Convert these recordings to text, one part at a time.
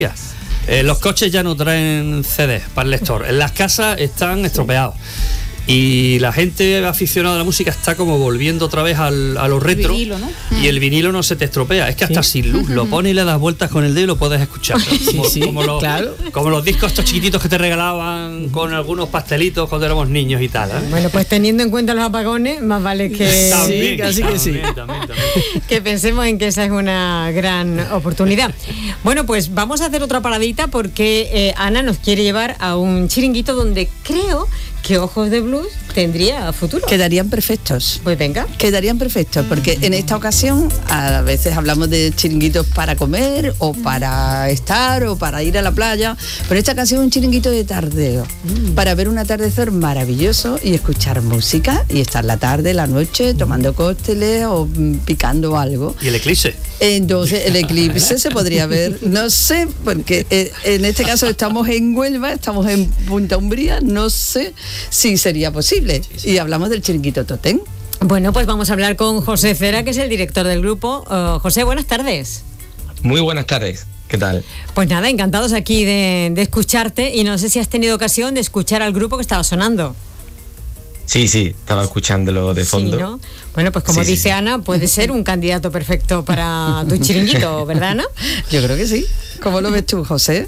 Los coches ya no traen CDs para el lector. En las casas están estropeados. Y la gente aficionada a la música está como volviendo otra vez a lo retro. Vinilo, ¿no? Y el vinilo no se te estropea. Es que hasta sin luz lo pones y le das vueltas con el dedo y lo puedes escuchar. Como los discos estos chiquititos que te regalaban con algunos pastelitos cuando éramos niños y tal, ¿eh? Bueno, pues teniendo en cuenta los apagones, más vale que También. que pensemos en que esa es una gran oportunidad. Bueno, pues vamos a hacer otra paradita porque Ana nos quiere llevar a un chiringuito donde creo que Ojos de Blues tendría futuro. Quedarían perfectos. Pues venga. Quedarían perfectos, porque en esta ocasión a veces hablamos de chiringuitos para comer o para estar o para ir a la playa, pero en esta ocasión un chiringuito de tardeo, para ver un atardecer maravilloso y escuchar música y estar la tarde, la noche, tomando cócteles o picando algo. ¿Y el eclipse? Entonces el eclipse se podría ver, no sé, porque en este caso estamos en Huelva, estamos en Punta Umbría, no sé si sería posible. Y hablamos del chiringuito Totem. Bueno, pues vamos a hablar con José Cera, que es el director del grupo. José, buenas tardes. Muy buenas tardes, ¿qué tal? Pues nada, encantados aquí de escucharte, y no sé si has tenido ocasión de escuchar al grupo que estaba sonando. Sí, estaba escuchándolo de fondo. Sí, ¿no? Bueno, pues como dice Ana, puede ser un candidato perfecto para tu chiringuito, ¿verdad, Ana? Yo creo que sí. ¿Cómo lo ves tú, José?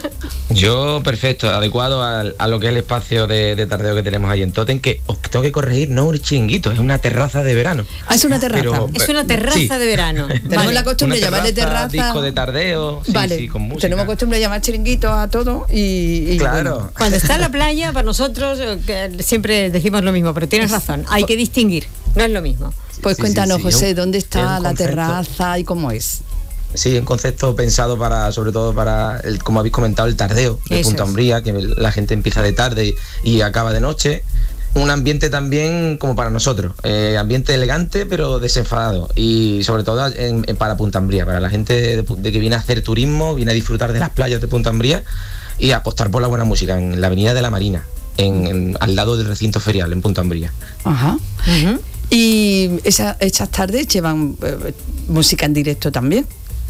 Yo, perfecto, adecuado a lo que es el espacio de tardeo que tenemos ahí en Totem, que os tengo que corregir, no un chiringuito, es una terraza de verano. Ah, es una terraza. Es una terraza de verano. Tenemos la costumbre de llamarle terraza. Disco de tardeo, sí, con música. Tenemos costumbre de llamar chiringuitos a todo y claro. Bueno. Cuando está en la playa, para nosotros siempre decimos lo mismo, pero tienes razón, hay que distinguir, no es lo mismo. Pues cuéntanos, José, ¿dónde está la concepto. terraza y cómo es? Sí, un concepto pensado sobre todo para, como habéis comentado, el tardeo de Punta Umbría, que la gente empieza de tarde y acaba de noche. Un ambiente también como para nosotros, ambiente elegante pero desenfadado, y sobre todo para Punta Umbría, para la gente de que viene a hacer turismo, viene a disfrutar de las playas de Punta Umbría y a apostar por la buena música en la Avenida de la Marina, al lado del recinto ferial en Punta Umbría. Ajá. Uh-huh. Y esas tardes llevan música en directo también.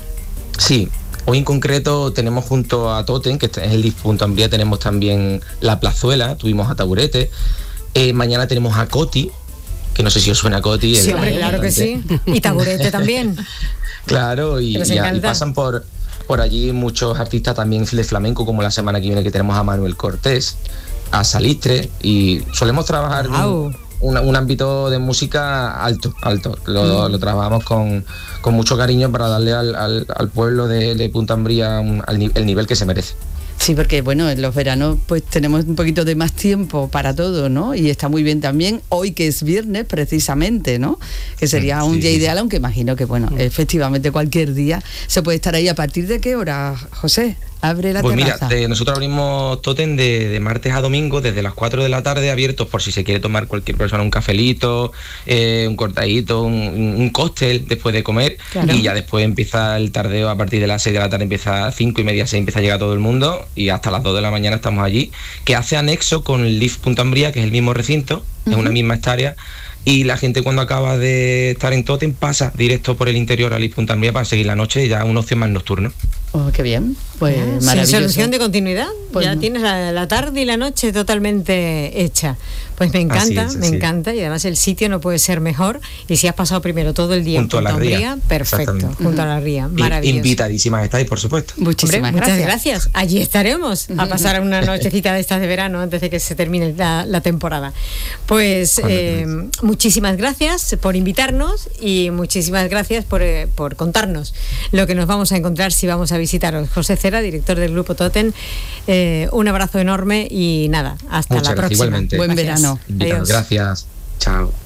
Sí, hoy en concreto tenemos junto a Totem, que es el Live Punta Umbría, tenemos también La Plazuela, tuvimos a Taburete, mañana tenemos a Coti, que no sé si os suena a Coti. Sí, hombre, claro que sí, y Taburete también. Claro, y pasan por allí muchos artistas también de flamenco, como la semana que viene que tenemos a Manuel Cortés, a Salistre, y solemos trabajar un ámbito de música alto. Lo trabajamos con mucho cariño para darle al pueblo de Punta Umbría el nivel que se merece. Sí, porque bueno, en los veranos pues tenemos un poquito de más tiempo para todo, ¿no? Y está muy bien también hoy, que es viernes precisamente, ¿no? Que sería un día ideal, aunque imagino que bueno, efectivamente cualquier día se puede estar ahí. ¿A partir de qué hora, José? Abre la terraza. Mira, nosotros abrimos Totem de martes a domingo desde las 4 de la tarde, abiertos por si se quiere tomar cualquier persona un cafelito, un cortadito, un cóctel después de comer. Claro. Y ya después empieza el tardeo a partir de las 6 de la tarde, empieza a 5:30, 6 empieza a llegar todo el mundo, y hasta las 2 de la mañana estamos allí, que hace anexo con el Live Punta Umbría, que es el mismo recinto, es una misma hectárea. Y la gente cuando acaba de estar en Totem pasa directo por el interior a Live Punta Umbría para seguir la noche, y ya un ocio más nocturno. Oh, qué bien, pues maravilloso. Sin solución de continuidad, pues ya no. Tienes la tarde y la noche totalmente hecha. Pues me encanta, me encanta, y además el sitio no puede ser mejor, y si has pasado primero todo el día junto en Punta Umbría, perfecto, junto a la ría, maravilloso. Invitadísimas estáis, por supuesto. Muchas gracias. Allí estaremos a pasar una nochecita de estas de verano antes de que se termine la temporada. Pues muchísimas gracias por invitarnos, y muchísimas gracias por contarnos lo que nos vamos a encontrar si vamos a visitaros. José Cera, director del grupo Totem, un abrazo enorme y nada, hasta la próxima. Igualmente. Buen verano. Adiós. Gracias. Chao.